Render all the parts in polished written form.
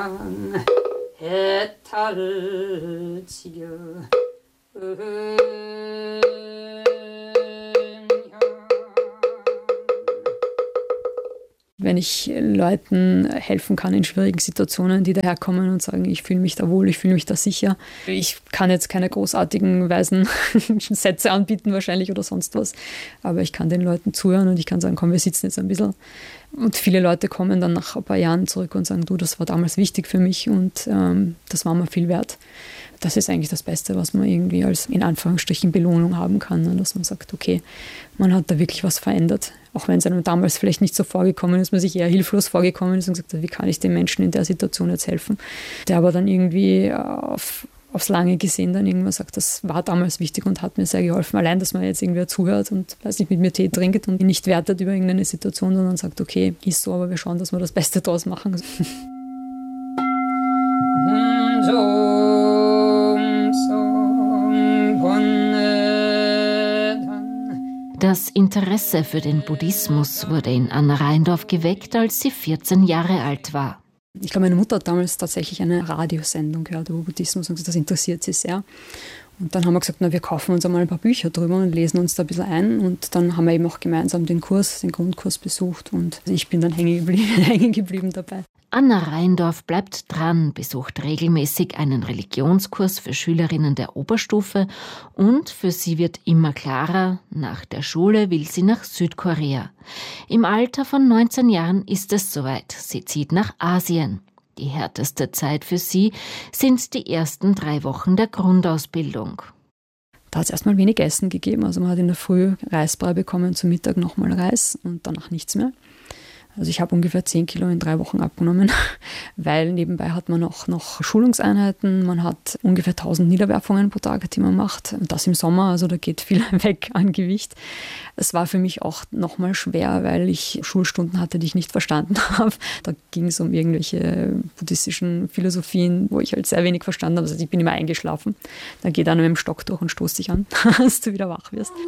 해탈을 지려 Wenn ich Leuten helfen kann in schwierigen Situationen, die daherkommen und sagen, ich fühle mich da wohl, ich fühle mich da sicher. Ich kann jetzt keine großartigen, weisen Sätze anbieten wahrscheinlich oder sonst was, aber ich kann den Leuten zuhören und ich kann sagen, komm, wir sitzen jetzt ein bisschen. Und viele Leute kommen dann nach ein paar Jahren zurück und sagen, du, das war damals wichtig für mich und das war mir viel wert. Das ist eigentlich das Beste, was man irgendwie als in Anführungsstrichen Belohnung haben kann, ne? Dass man sagt, okay, man hat da wirklich was verändert. Auch wenn es einem damals vielleicht nicht so vorgekommen ist, man sich eher hilflos vorgekommen ist und gesagt hat, wie kann ich den Menschen in der Situation jetzt helfen? Der aber dann irgendwie aufs Lange gesehen dann irgendwann sagt, das war damals wichtig und hat mir sehr geholfen. Allein, dass man jetzt irgendwie zuhört und weiß nicht, mit mir Tee trinkt und nicht wertet über irgendeine Situation, sondern sagt, okay, ist so, aber wir schauen, dass wir das Beste draus machen. Das Interesse für den Buddhismus wurde in Anna Rheindorf geweckt, als sie 14 Jahre alt war. Ich glaube, meine Mutter hat damals tatsächlich eine Radiosendung gehört über Buddhismus und gesagt, das interessiert sie sehr. Und dann haben wir gesagt, na, wir kaufen uns einmal ein paar Bücher drüber und lesen uns da ein bisschen ein. Und dann haben wir eben auch gemeinsam den Grundkurs besucht und ich bin dann hängen geblieben dabei. Anna Rheindorf bleibt dran, besucht regelmäßig einen Religionskurs für Schülerinnen der Oberstufe und für sie wird immer klarer, nach der Schule will sie nach Südkorea. Im Alter von 19 Jahren ist es soweit, sie zieht nach Asien. Die härteste Zeit für sie sind die ersten 3 Wochen der Grundausbildung. Da hat es erstmal wenig Essen gegeben, also man hat in der Früh Reisbrei bekommen, zum Mittag nochmal Reis und danach nichts mehr. Also ich habe ungefähr 10 Kilo in 3 Wochen abgenommen, weil nebenbei hat man auch noch Schulungseinheiten, man hat ungefähr 1000 Niederwerfungen pro Tag, die man macht. Und das im Sommer, also da geht viel weg an Gewicht. Es war für mich auch nochmal schwer, weil ich Schulstunden hatte, die ich nicht verstanden habe. Da ging es um irgendwelche buddhistischen Philosophien, wo ich halt sehr wenig verstanden habe. Also ich bin immer eingeschlafen. Dann geht einer mit dem Stock durch und stoßt dich an, dass du wieder wach wirst.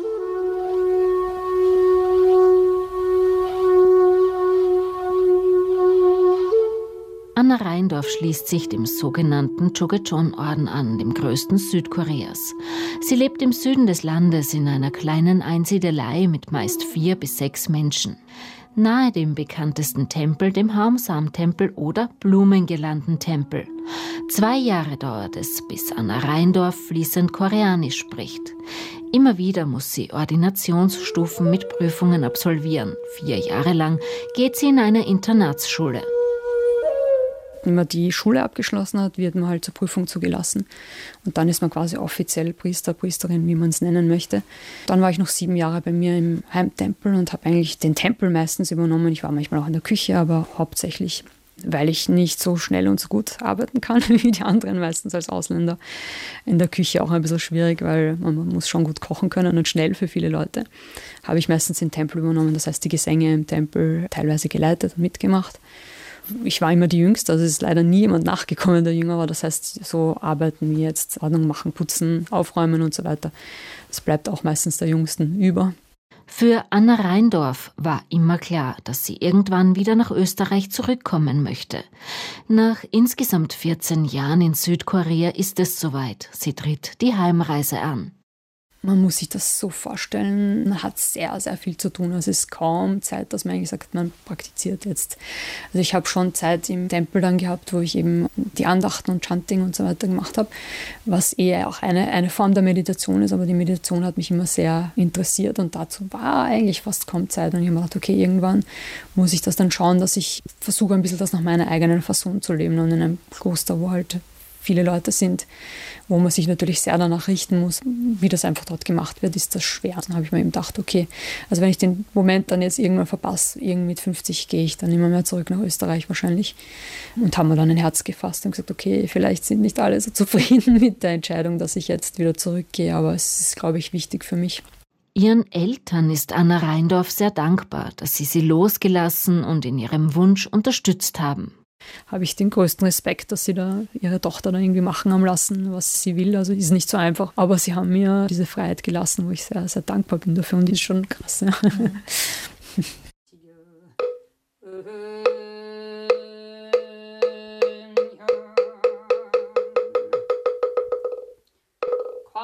Anna Rheindorf schließt sich dem sogenannten Chogecheon-Orden an, dem größten Südkoreas. Sie lebt im Süden des Landes in einer kleinen Einsiedelei mit meist 4 bis 6 Menschen. Nahe dem bekanntesten Tempel, dem Haumsam-Tempel oder Blumengirlanden-Tempel. 2 Jahre dauert es, bis Anna Rheindorf fließend Koreanisch spricht. Immer wieder muss sie Ordinationsstufen mit Prüfungen absolvieren. 4 Jahre lang geht sie in eine Internatsschule. Wenn man die Schule abgeschlossen hat, wird man halt zur Prüfung zugelassen. Und dann ist man quasi offiziell Priester, Priesterin, wie man es nennen möchte. Dann war ich noch 7 Jahre bei mir im Heimtempel und habe eigentlich den Tempel meistens übernommen. Ich war manchmal auch in der Küche, aber hauptsächlich, weil ich nicht so schnell und so gut arbeiten kann wie die anderen, meistens als Ausländer. In der Küche auch ein bisschen schwierig, weil man muss schon gut kochen können und schnell für viele Leute. Habe ich meistens den Tempel übernommen, das heißt die Gesänge im Tempel teilweise geleitet und mitgemacht. Ich war immer die Jüngste, also es ist leider nie jemand nachgekommen, der jünger war. Das heißt, so Arbeiten wie jetzt Ordnung machen, putzen, aufräumen und so weiter. Das bleibt auch meistens der Jüngsten über. Für Anna Rheindorf war immer klar, dass sie irgendwann wieder nach Österreich zurückkommen möchte. Nach insgesamt 14 Jahren in Südkorea ist es soweit. Sie tritt die Heimreise an. Man muss sich das so vorstellen, man hat sehr, sehr viel zu tun. Also es ist kaum Zeit, dass man eigentlich sagt, man praktiziert jetzt. Also ich habe schon Zeit im Tempel dann gehabt, wo ich eben die Andachten und Chanting und so weiter gemacht habe, was eher auch eine Form der Meditation ist, aber die Meditation hat mich immer sehr interessiert und dazu war eigentlich fast kaum Zeit. Und ich habe mir gedacht, okay, irgendwann muss ich das dann schauen, dass ich versuche, ein bisschen das nach meiner eigenen Fassung zu leben und in einem Kloster, wo halt viele Leute sind, wo man sich natürlich sehr danach richten muss, wie das einfach dort gemacht wird, ist das schwer. Dann habe ich mir eben gedacht, okay, also wenn ich den Moment dann jetzt irgendwann verpasse, irgendwie mit 50 gehe ich dann immer mehr zurück nach Österreich wahrscheinlich und haben mir dann ein Herz gefasst und gesagt, okay, vielleicht sind nicht alle so zufrieden mit der Entscheidung, dass ich jetzt wieder zurückgehe, aber es ist, glaube ich, wichtig für mich. Ihren Eltern ist Anna Rheindorf sehr dankbar, dass sie losgelassen und in ihrem Wunsch unterstützt haben. Habe ich den größten Respekt, dass sie da ihre Tochter dann irgendwie machen haben lassen, was sie will. Also ist nicht so einfach, aber sie haben mir diese Freiheit gelassen, wo ich sehr, sehr dankbar bin dafür und die ist schon krass. Ja.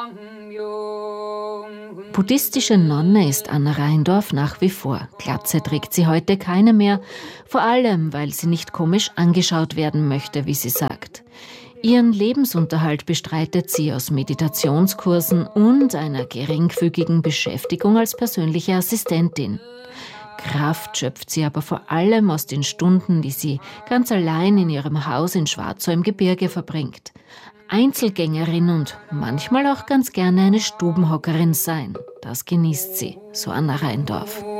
Buddhistische Nonne ist Anna Reindorf nach wie vor. Glatze trägt sie heute keine mehr, vor allem, weil sie nicht komisch angeschaut werden möchte, wie sie sagt. Ihren Lebensunterhalt bestreitet sie aus Meditationskursen und einer geringfügigen Beschäftigung als persönliche Assistentin. Kraft schöpft sie aber vor allem aus den Stunden, die sie ganz allein in ihrem Haus in Schwarzau im Gebirge verbringt. Einzelgängerin und manchmal auch ganz gerne eine Stubenhockerin sein. Das genießt sie, so Anna Reindorf.